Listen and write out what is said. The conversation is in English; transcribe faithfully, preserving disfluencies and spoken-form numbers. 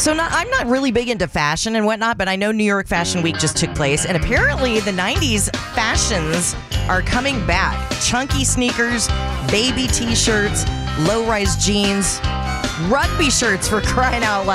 So not, I'm not really big into fashion and whatnot, but I know New York Fashion Week just took place, and apparently the nineties fashions are coming back. Chunky sneakers, baby t-shirts, low-rise jeans, rugby shirts for crying out loud.